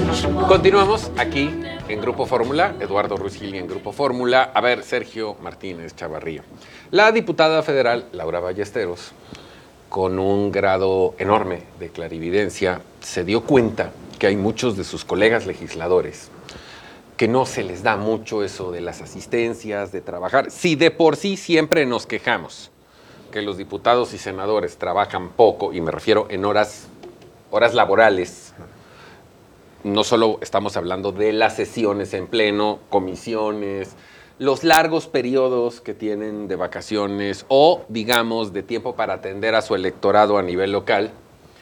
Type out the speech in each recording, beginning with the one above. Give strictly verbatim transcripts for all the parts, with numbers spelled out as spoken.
Continuamos aquí en Grupo Fórmula, Eduardo Ruiz Gil en Grupo Fórmula. A ver, Sergio Martínez Chavarría. La diputada federal Laura Ballesteros, con un grado enorme de clarividencia, se dio cuenta que hay muchos de sus colegas legisladores que no se les da mucho eso de las asistencias, de trabajar. Si de por sí siempre nos quejamos que los diputados y senadores trabajan poco, y me refiero en horas, horas laborales, no solo estamos hablando de las sesiones en pleno, comisiones, los largos periodos que tienen de vacaciones o, digamos, de tiempo para atender a su electorado a nivel local.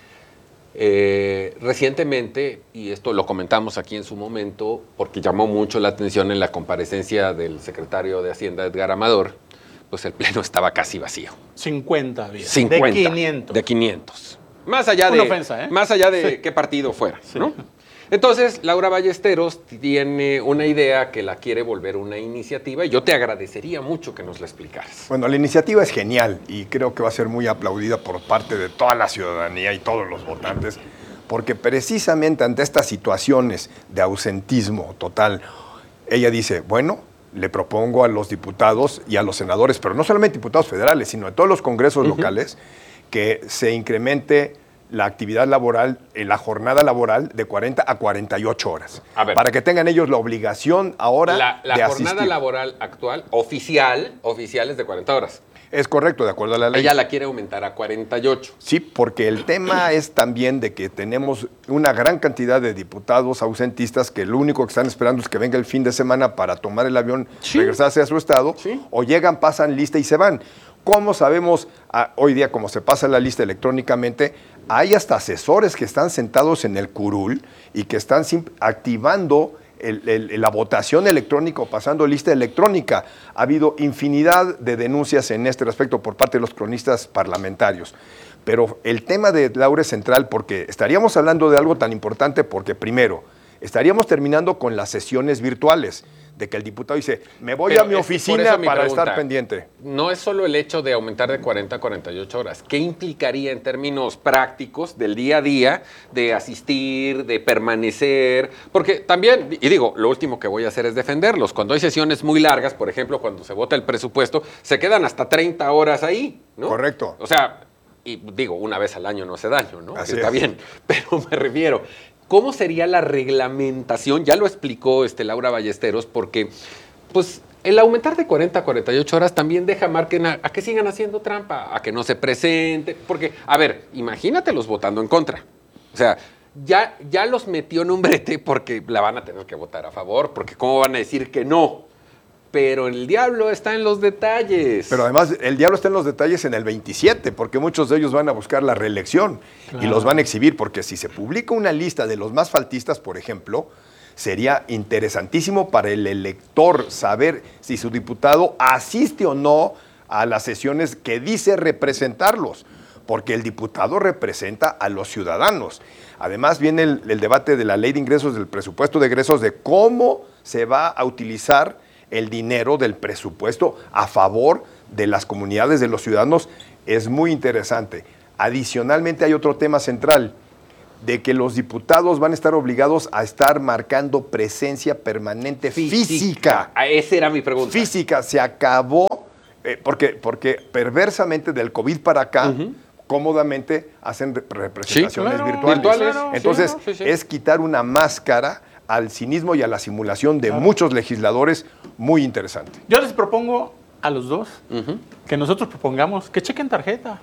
Eh, recientemente, y esto lo comentamos aquí en su momento, porque llamó mucho la atención en la comparecencia del secretario de Hacienda, Edgar Amador, pues el pleno estaba casi vacío. cincuenta había. cincuenta. De quinientos. De quinientos. Más allá Una de, ofensa, ¿eh? Más allá de Sí. qué partido fuera, Sí. ¿no? Entonces, Laura Ballesteros tiene una idea que la quiere volver una iniciativa y yo te agradecería mucho que nos la explicaras. Bueno, la iniciativa es genial y creo que va a ser muy aplaudida por parte de toda la ciudadanía y todos los votantes, porque precisamente ante estas situaciones de ausentismo total, ella dice, bueno, le propongo a los diputados y a los senadores, pero no solamente diputados federales, sino de todos los congresos uh-huh. locales, que se incremente la actividad laboral, la jornada laboral de cuarenta a cuarenta y ocho horas. A ver, para que tengan ellos la obligación ahora la, la de asistir. La jornada laboral actual, oficial, oficial es de cuarenta horas. Es correcto, de acuerdo a la ley. Ella la quiere aumentar a cuarenta y ocho. Sí, porque el tema es también de que tenemos una gran cantidad de diputados ausentistas que lo único que están esperando es que venga el fin de semana para tomar el avión, sí. regresarse a su estado, sí. o llegan, pasan lista y se van. ¿Cómo sabemos ah, hoy día, como se pasa la lista electrónicamente, hay hasta asesores que están sentados en el curul y que están activando el, el, la votación electrónica o pasando lista electrónica? Ha habido infinidad de denuncias en este respecto por parte de los cronistas parlamentarios. Pero el tema de Laura es central porque estaríamos hablando de algo tan importante porque, primero, estaríamos terminando con las sesiones virtuales, de que el diputado dice, me voy Pero a mi oficina mi para pregunta, estar pendiente. No es solo el hecho de aumentar de cuarenta a cuarenta y ocho horas. ¿Qué implicaría en términos prácticos del día a día de asistir, de permanecer? Porque también, y digo, lo último que voy a hacer es defenderlos. Cuando hay sesiones muy largas, por ejemplo, cuando se vota el presupuesto, se quedan hasta treinta horas ahí, ¿no? Correcto. O sea, y digo, una vez al año no hace daño, ¿no? Así Está es. bien, pero me refiero... ¿Cómo sería la reglamentación? Ya lo explicó este Laura Ballesteros, porque pues, el aumentar de cuarenta a cuarenta y ocho horas también deja margen a, a que sigan haciendo trampa, a que no se presente. Porque, a ver, imagínatelos votando en contra. O sea, ya, ya los metió en un brete porque la van a tener que votar a favor, porque ¿cómo van a decir que no? Pero el diablo está en los detalles. Pero además, el diablo está en los detalles en el veintisiete, porque muchos de ellos van a buscar la reelección claro. y los van a exhibir, porque si se publica una lista de los más faltistas, por ejemplo, sería interesantísimo para el elector saber si su diputado asiste o no a las sesiones que dice representarlos, porque el diputado representa a los ciudadanos. Además, viene el, el debate de la ley de ingresos, del presupuesto de egresos, de cómo se va a utilizar el dinero del presupuesto a favor de las comunidades, de los ciudadanos. Es muy interesante. Adicionalmente hay otro tema central, de que los diputados van a estar obligados a estar marcando presencia permanente física. física. Esa era mi pregunta. Física, se acabó, eh, porque, porque perversamente del COVID para acá, uh-huh. cómodamente hacen representaciones sí, claro, virtuales. virtuales. Entonces, sí, sí, sí. es quitar una máscara al cinismo y a la simulación de claro. muchos legisladores, muy interesante. Yo les propongo a los dos uh-huh. que nosotros propongamos que chequen tarjeta.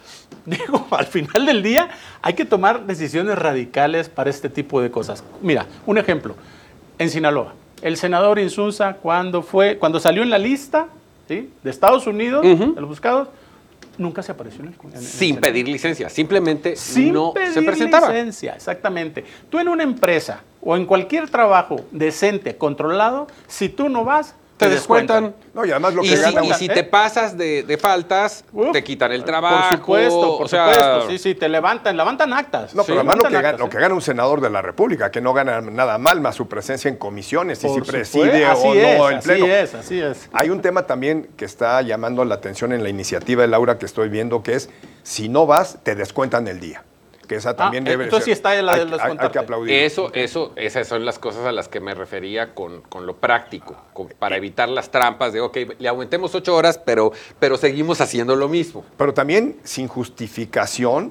Digo, al final del día hay que tomar decisiones radicales para este tipo de cosas. Mira, un ejemplo. En Sinaloa, el senador Insunza, cuando, fue, cuando salió en la lista ¿sí? de Estados Unidos, uh-huh. de los buscados, nunca se apareció en el, en, en Sin el pedir licencia, simplemente Sin no pedir se presentaba. licencia, exactamente. Tú en una empresa o en cualquier trabajo decente, controlado, si tú no vas, te, te descuentan. descuentan. No, y además lo que y gana... Si, y si ¿eh? te pasas de, de faltas, Uf, te quitan el trabajo. Por supuesto, por o sea, supuesto. Sí, sí, te levantan, levantan actas. No, pero sí, además lo que, actas, gana, ¿eh? lo que gana un senador de la República, que no gana nada mal, más su presencia en comisiones, y si preside así o es, no el pleno. Así es, así es. Hay un tema también que está llamando la atención en la iniciativa de Laura que estoy viendo, que es, si no vas, te descuentan el día. que esa también Ah, debe entonces ser. sí está la de hay, los hay- hay contratos. que aplaudir. Eso, eso, esas son las cosas a las que me refería con, con lo práctico, con- para evitar las trampas de, ok, le aumentemos ocho horas, pero, pero seguimos haciendo lo mismo. Pero también sin justificación,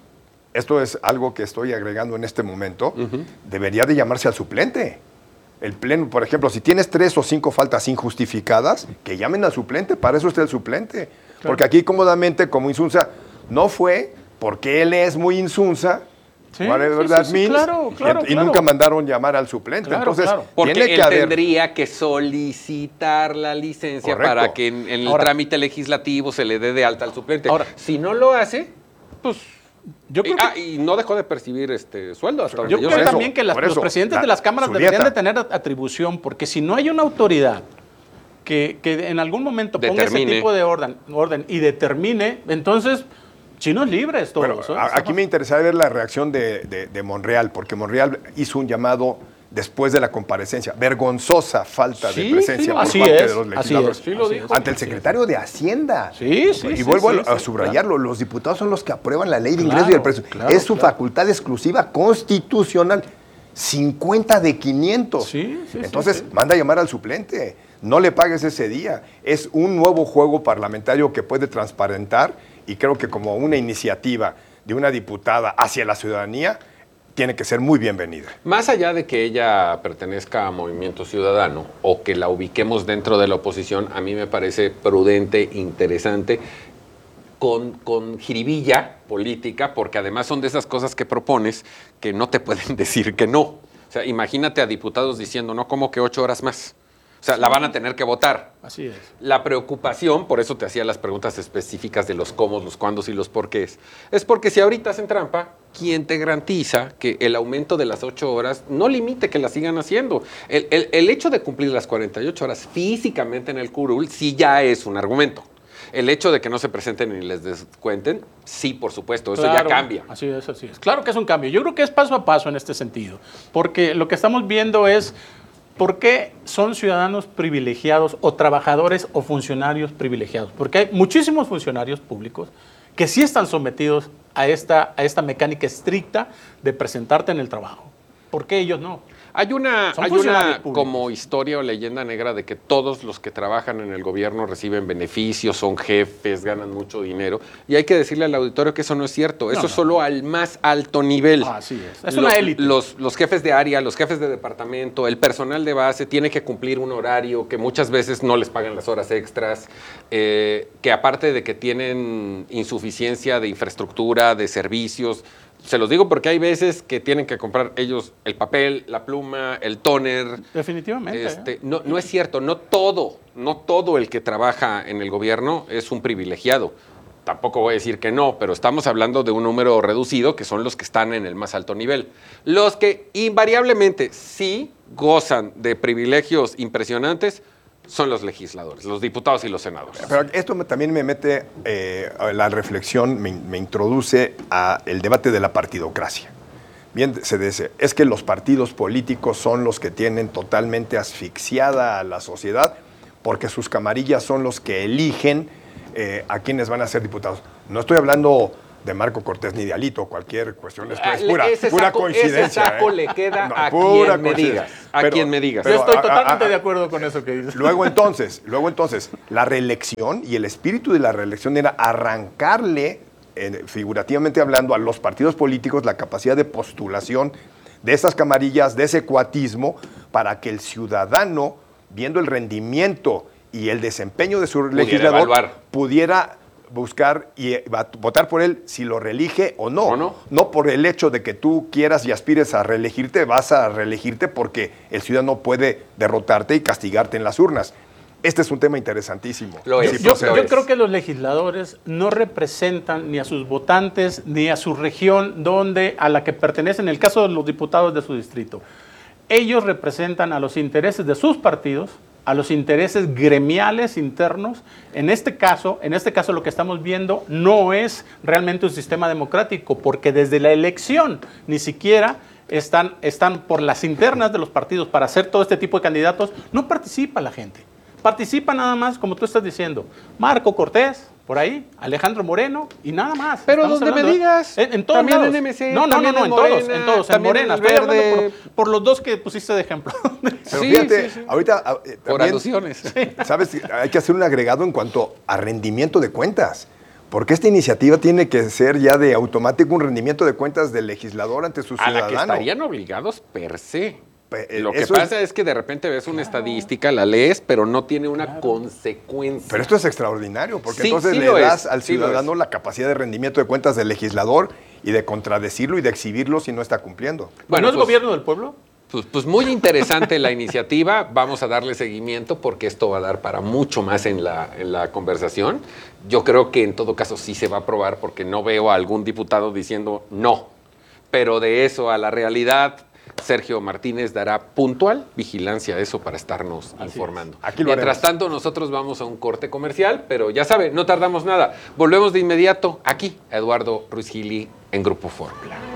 esto es algo que estoy agregando en este momento, debería de llamarse al suplente. El pleno, por ejemplo, si tienes tres o cinco faltas injustificadas, que llamen al suplente, para eso está el suplente. Porque aquí cómodamente, como Insunza, no fue porque él es muy Insunza, Sí, whatever sí, that sí, sí, means, claro, claro, y, y claro. nunca mandaron llamar al suplente. Claro, Entonces, claro. Porque tiene él que haber... tendría que solicitar la licencia Correcto. para que en, en el Ahora- trámite legislativo se le dé de alta al suplente. Ahora- si no lo hace, pues... Yo creo y, que ah, y no dejó de percibir este sueldo hasta donde Yo yo creo sé. eso, también que las- por los eso, presidentes la- de las cámaras su deberían de dieta. tener atribución, porque si no hay una autoridad que, que en algún momento ponga ese Determine. tipo de orden, orden y determine, entonces, chinos libres todos. Bueno, ¿eh? a- aquí me interesaría ver la reacción de, de- de Monreal, porque Monreal hizo un llamado después de la comparecencia. Vergonzosa falta Sí, de presencia sí, por así parte es, de los así legisladores. es, Sí lo así dijo. Ante el secretario de Hacienda. Sí, sí, Y sí, vuelvo sí, a, a sí, subrayarlo, los diputados son los que aprueban la ley de Claro, ingreso y el precio. claro, es su claro. facultad exclusiva constitucional. cincuenta de quinientos. Sí, sí, sí, Entonces, sí. manda a llamar al suplente. No le pagues ese día. Es un nuevo juego parlamentario que puede transparentar y creo que como una iniciativa de una diputada hacia la ciudadanía, tiene que ser muy bienvenida. Más allá de que ella pertenezca a Movimiento Ciudadano o que la ubiquemos dentro de la oposición, a mí me parece prudente, interesante, con, con jiribilla política, porque además son de esas cosas que propones que no te pueden decir que no. O sea, imagínate a diputados diciendo, no, como que ocho horas más. O sea, la van a tener que votar. Así es. La preocupación, por eso te hacía las preguntas específicas de los cómo, los cuándos y los porqués, es porque si ahorita hacen trampa, ¿quién te garantiza que el aumento de las ocho horas no limite que la sigan haciendo? El, el- el hecho de cumplir las cuarenta y ocho horas físicamente en el curul sí ya es un argumento. El hecho de que no se presenten y les descuenten, sí, por supuesto, eso Claro, ya cambia. Así es, así es. Claro que es un cambio. Yo creo que es paso a paso en este sentido, porque lo que estamos viendo es por qué son ciudadanos privilegiados o trabajadores o funcionarios privilegiados. Porque hay muchísimos funcionarios públicos que sí están sometidos a esta, a esta mecánica estricta de presentarte en el trabajo. ¿Por qué ellos no? Hay una, Son hay funcionarios una públicos. como historia o leyenda negra de que todos los que trabajan en el gobierno reciben beneficios, son jefes, ganan mucho dinero. Y hay que decirle al auditorio que eso no es cierto. Eso no. es solo al más alto nivel. Así es. Es Lo- una élite. Los, los jefes de área, los jefes de departamento, el personal de base tiene que cumplir un horario que muchas veces no les pagan las horas extras, eh, que aparte de que tienen insuficiencia de infraestructura, de servicios. Se los digo porque hay veces que tienen que comprar ellos el papel, la pluma, el tóner. Definitivamente. Este, ¿eh? no, no es cierto, no todo, no todo el que trabaja en el gobierno es un privilegiado. Tampoco voy a decir que no, pero estamos hablando de un número reducido que son los que están en el más alto nivel. Los que invariablemente sí gozan de privilegios impresionantes son los legisladores, los diputados y los senadores. Pero esto me- también me mete eh, a la reflexión, me, me introduce al debate de la partidocracia. Bien, se dice, es que los partidos políticos son los que tienen totalmente asfixiada a la sociedad porque sus camarillas son los que eligen eh, a quienes van a ser diputados. No estoy hablando de Marco Cortés ni de Alito, cualquier cuestión, esto es Ah, pura, ese pura saco- coincidencia. ese saco ¿eh? le queda a pura quien me coincidencia. digas, a quien me digas. Yo pero estoy a- a- totalmente a- de acuerdo con eso que dices. Luego entonces, luego entonces, la reelección y el espíritu de la reelección era arrancarle, eh, figurativamente hablando, a los partidos políticos la capacidad de postulación de esas camarillas, de ese cuatismo, para que el ciudadano, viendo el rendimiento y el desempeño de su legislador, evaluar. pudiera buscar y eh, va- votar por él si lo reelige o no. ¿O no? No por el hecho de que tú quieras y aspires a reelegirte, vas a reelegirte porque el ciudadano puede derrotarte y castigarte en las urnas. Este es un tema interesantísimo. Lo es. Sí, Yo, procede. yo creo que los legisladores no representan ni a sus votantes ni a su región donde a la que pertenecen, en el caso de los diputados de su distrito. Ellos representan a los intereses de sus partidos, a los intereses gremiales internos. En este caso, en este caso lo que estamos viendo no es realmente un sistema democrático, porque desde la elección ni siquiera están, están por las internas de los partidos para hacer todo este tipo de candidatos, no participa la gente. Participa nada más, como tú estás diciendo, Marco Cortés, por ahí, Alejandro Moreno y nada más. Pero Estamos donde me hablando de- digas, En, en todos también lados. en M C, No, no, no, también no, en en todos, Morena, en todos, en también Morena. en Estoy hablando Verde. por, por los dos que pusiste de ejemplo. Pero Sí, fíjate, sí, sí. ahorita ah, eh, Por también, alusiones. ¿sabes? Hay que hacer un agregado en cuanto a rendimiento de cuentas. Porque esta iniciativa tiene que ser ya de automático un rendimiento de cuentas del legislador ante su A la ciudadano. que estarían obligados per se. Pe- Lo que eso pasa es- es, que de repente ves una estadística, la lees, pero no tiene una consecuencia. Pero esto es extraordinario, porque Sí, entonces sí le lo das es, al sí lo ciudadano es. la capacidad de rendimiento de cuentas del legislador y de contradecirlo y de exhibirlo si no está cumpliendo. Bueno, ¿no es pues, gobierno del pueblo? Pues, pues muy interesante la iniciativa. Vamos a darle seguimiento porque esto va a dar para mucho más en la, en la conversación. Yo creo que en todo caso sí se va a aprobar porque no veo a algún diputado diciendo no. Pero de eso a la realidad, Sergio Martínez dará puntual vigilancia a eso para estarnos informando. Aquí lo Mientras haremos. tanto, nosotros vamos a un corte comercial, pero ya sabe, no tardamos nada. Volvemos de inmediato aquí a Eduardo Ruiz Gili en Grupo Fórmula.